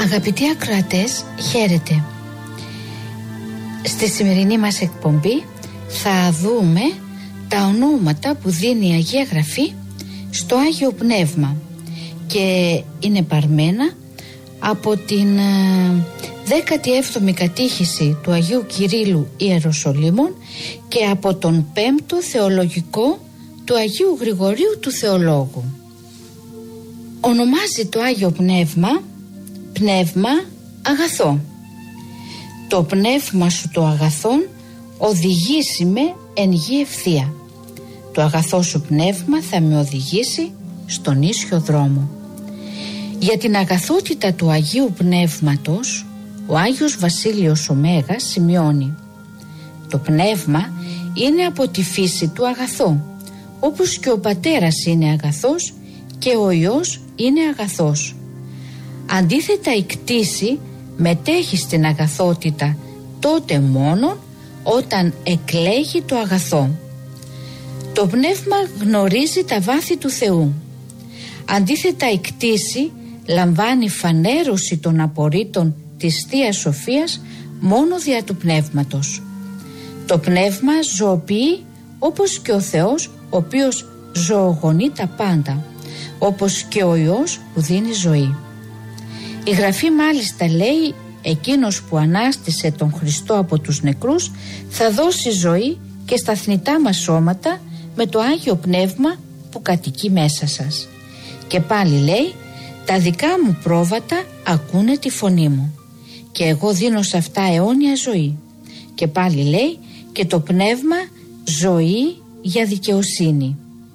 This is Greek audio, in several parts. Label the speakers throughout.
Speaker 1: Αγαπητοί ακροατές, χαίρετε. Στη σημερινή μας εκπομπή θα δούμε τα ονόματα που δίνει η Αγία Γραφή στο Άγιο Πνεύμα και είναι παρμένα από την 17η κατήχηση του Αγίου Κυρίλλου Ιεροσολύμων και από τον 5ο θεολογικό του Αγίου Γρηγορίου του Θεολόγου. Ονομάζει το Άγιο Πνεύμα πνεύμα αγαθό. Το πνεύμα σου το αγαθόν οδηγήσει με εν γη ευθεία. Το αγαθό σου πνεύμα θα με οδηγήσει στον ίσιο δρόμο. Για την αγαθότητα του Αγίου Πνεύματος ο Άγιος Βασίλειος ο Μέγας σημειώνει: το πνεύμα είναι από τη φύση του αγαθό, όπως και ο πατέρας είναι αγαθός και ο Υιός είναι αγαθός. Αντίθετα η κτήση μετέχει στην αγαθότητα τότε μόνον όταν εκλέγει το αγαθό. Το πνεύμα γνωρίζει τα βάθη του Θεού. Αντίθετα η κτήση λαμβάνει φανέρωση των απορρίτων της Θείας Σοφίας μόνο δια του πνεύματος. Το πνεύμα ζωοποιεί όπως και ο Θεός, ο οποίος ζωογονεί τα πάντα, όπως και ο Υιός που δίνει ζωή. Η Γραφή μάλιστα λέει: εκείνος που ανάστησε τον Χριστό από τους νεκρούς θα δώσει ζωή και στα θνητά μας σώματα με το Άγιο Πνεύμα που κατοικεί μέσα σας. Και πάλι λέει: τα δικά μου πρόβατα ακούνε τη φωνή μου και εγώ δίνω σε αυτά αιώνια ζωή. Και πάλι λέει: και το Πνεύμα ζωή για δικαιοσύνη.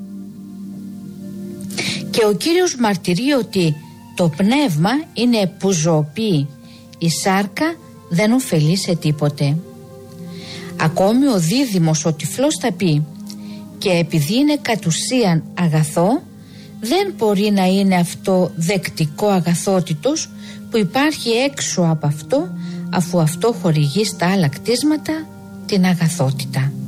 Speaker 1: Και ο Κύριος μαρτυρεί ότι το πνεύμα είναι που ζωοποιεί, η σάρκα δεν ωφελεί σε τίποτε. Ακόμη ο δίδυμος ο τυφλός θα πει: και επειδή είναι κατ' ουσίαν αγαθό, δεν μπορεί να είναι αυτό δεκτικό αγαθότητος που υπάρχει έξω από αυτό, αφού αυτό χορηγεί στα άλλα κτίσματα την αγαθότητα.